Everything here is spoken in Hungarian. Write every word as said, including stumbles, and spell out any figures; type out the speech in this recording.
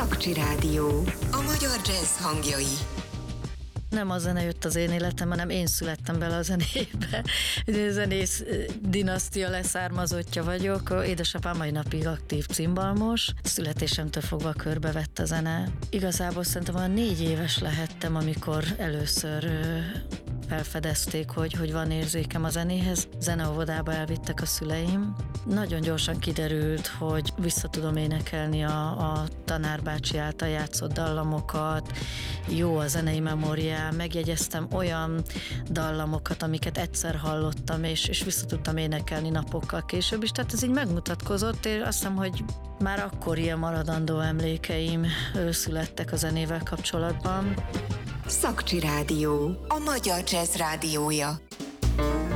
Szakcsi Rádió. A magyar jazz hangjai. Nem a zene jött az én életem, hanem én születtem bele a zenébe. Zenész dinasztia leszármazottja vagyok. Édesapám mai napig aktív cimbalmos. Születésemtől fogva körbevett a zene. Igazából szerintem olyan négy éves lehettem, amikor először felfedezték, hogy, hogy van érzékem a zenéhez. Zeneóvodába elvittek a szüleim. Nagyon gyorsan kiderült, hogy vissza tudom énekelni a, a tanárbácsi által játszott dallamokat, jó a zenei memóriám, megjegyeztem olyan dallamokat, amiket egyszer hallottam, és, és vissza tudtam énekelni napokkal később is, tehát ez így megmutatkozott, és azt hiszem, hogy már akkor ilyen maradandó emlékeim születtek a zenével kapcsolatban. Szakcsi Rádió. A magyar jazz rádiója.